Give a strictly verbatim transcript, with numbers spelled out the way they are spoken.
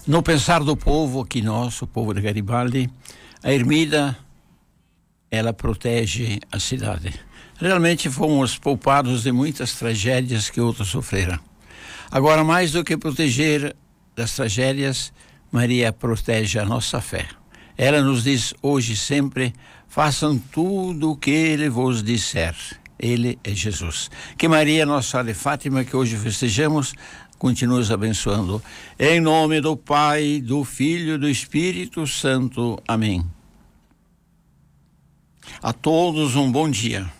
No pensar do povo aqui nosso, o povo de Garibaldi, a ermida, ela protege a cidade. Realmente fomos poupados de muitas tragédias que outros sofreram. Agora, mais do que proteger das tragédias, Maria protege a nossa fé. Ela nos diz hoje sempre: façam tudo o que Ele vos disser. Ele é Jesus. Que Maria, Nossa Senhora de Fátima, que hoje festejamos, continue nos abençoando. Em nome do Pai, do Filho e do Espírito Santo. Amém. A todos um bom dia.